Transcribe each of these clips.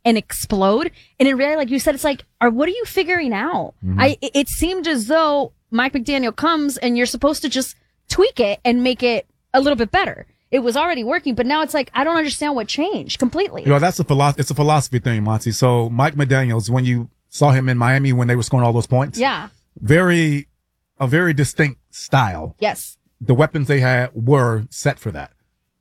and explode. And in reality, like you said, it's like, what are you figuring out? It seemed as though Mike McDaniel comes and you're supposed to just tweak it and make it a little bit better. It was already working, but now it's like, I don't understand what changed completely. That's it's a philosophy thing, Monty. So Mike McDaniels, when you saw him in Miami when they were scoring all those points. Yeah. A very distinct style. Yes. The weapons they had were set for that.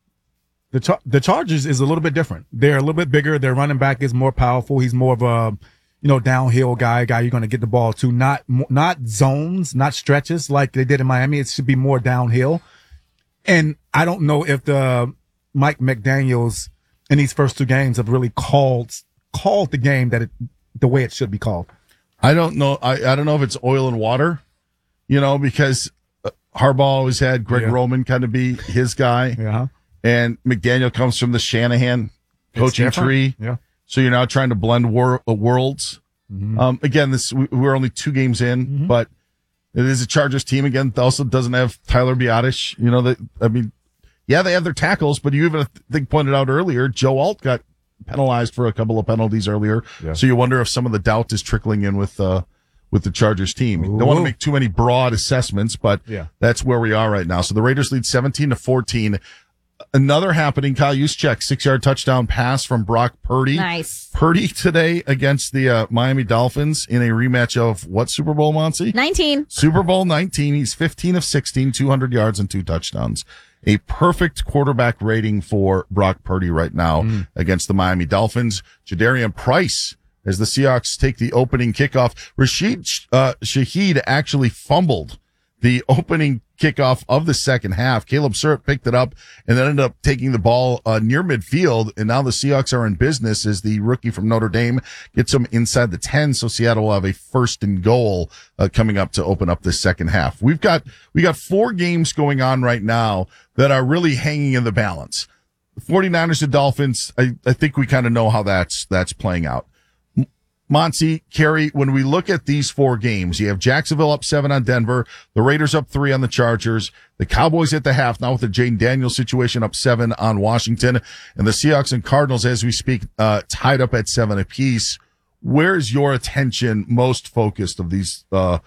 The Chargers is a little bit different. They're a little bit bigger. Their running back is more powerful. He's more of a, downhill guy you're going to get the ball to, not zones, not stretches like they did in Miami. It should be more downhill. And I don't know if the Mike McDaniels in these first two games have really called the game the way it should be called. I don't know. I don't know if it's oil and water, because Harbaugh always had Greg Roman kind of be his guy. Yeah. And McDaniel comes from the Shanahan coaching tree. Yeah. So you're now trying to blend worlds. Mm-hmm. Again, we're only 2 games in, but it is a Chargers team again. That also doesn't have Tyler Biadasz. They have their tackles, but you even, I think, pointed out earlier, Joe Alt got penalized for a couple of penalties earlier. Yeah. So you wonder if some of the doubt is trickling in with the Chargers team. Ooh. Don't want to make too many broad assessments, but that's where we are right now. So the Raiders lead 17-14. Another happening, Kyle Juszczyk, 6-yard touchdown pass from Brock Purdy. Nice. Purdy today against the Miami Dolphins in a rematch of what Super Bowl, Monty? 19. Super Bowl 19. He's 15 of 16, 200 yards and 2 touchdowns. A perfect quarterback rating for Brock Purdy right now against the Miami Dolphins. Jadarian Price, as the Seahawks take the opening kickoff. Rashid Shaheed actually fumbled the opening kickoff of the second half. Caleb Surratt picked it up and then ended up taking the ball near midfield. And now the Seahawks are in business as the rookie from Notre Dame gets them inside the 10. So Seattle will have a 1st and goal coming up to open up the second half. We got 4 games going on right now that are really hanging in the balance. The 49ers and Dolphins, I think we kind of know how that's playing out. Monty, Kerry, when we look at these 4 games, you have Jacksonville up 7 on Denver, the Raiders up 3 on the Chargers, the Cowboys at the half now with the Jayden Daniels situation up 7 on Washington, and the Seahawks and Cardinals, as we speak, tied up at 7 apiece. Where's your attention most focused of these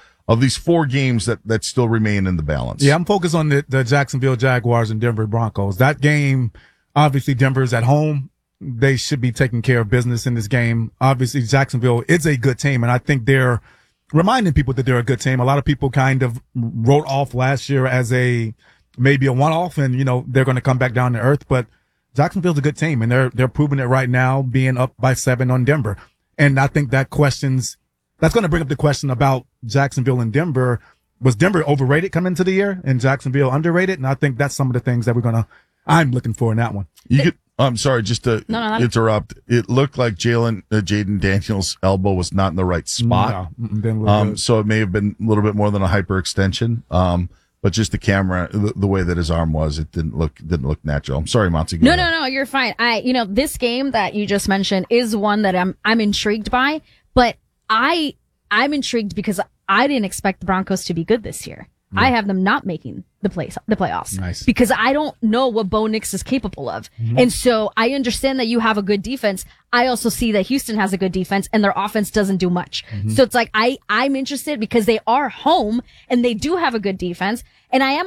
4 games that still remain in the balance? Yeah, I'm focused on the Jacksonville Jaguars and Denver Broncos. That game, obviously Denver's at home. They should be taking care of business in this game. Obviously, Jacksonville is a good team, and I think they're reminding people that they're a good team. A lot of people kind of wrote off last year as maybe a one-off, and, they're going to come back down to earth. But Jacksonville's a good team, and they're proving it right now, being up by 7 on Denver. And I think that's going to bring up the question about Jacksonville and Denver. Was Denver overrated coming into the year and Jacksonville underrated? And I think that's some of the things that I'm looking for in that one. I'm sorry, just to interrupt. It looked like Jayden Daniels' elbow was not in the right spot. No, so it may have been a little bit more than a hyperextension. But just the camera, the way that his arm was, it didn't look natural. I'm sorry, Monty. No, you're fine. This game that you just mentioned is one that I'm intrigued by, but I'm intrigued because I didn't expect the Broncos to be good this year. Yeah. I have them not making the playoffs. Nice. Because I don't know what Bo Nix is capable of. Mm-hmm. And so I understand that you have a good defense. I also see that Houston has a good defense and their offense doesn't do much. Mm-hmm. So it's like, I'm interested because they are home and they do have a good defense. And I'm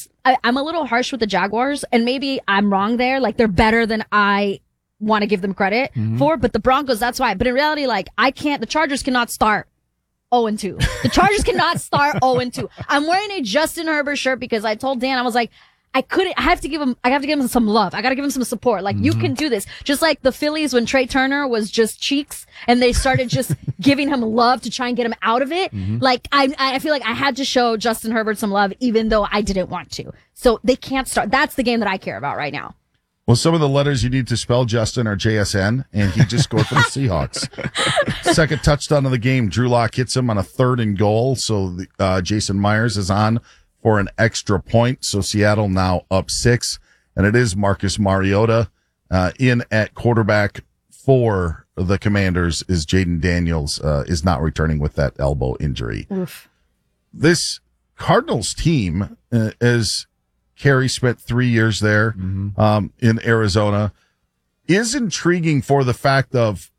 a little harsh with the Jaguars, and maybe I'm wrong there. Like, they're better than I want to give them credit for, but the Broncos, that's why. But in reality, the Chargers cannot start 0-2. The Chargers cannot start 0-2. I'm wearing a Justin Herbert shirt because I told Dan, I was like, I have to give him some love. I got to give him some support. You can do this. Just like the Phillies when Trey Turner was just cheeks and they started just giving him love to try and get him out of it. Mm-hmm. I feel like I had to show Justin Herbert some love even though I didn't want to. So they can't start. That's the game that I care about right now. Well, some of the letters you need to spell Justin are JSN, and he just scored for the Seahawks. Second touchdown of the game. Drew Lock hits him on a 3rd and goal, so Jason Myers is on for an extra point. So Seattle now up 6, and it is Marcus Mariota in at quarterback for the Commanders. Is Jayden Daniels is not returning with that elbow injury. Oof. This Cardinals team is. Kerry spent 3 years there in Arizona, is intriguing for the fact of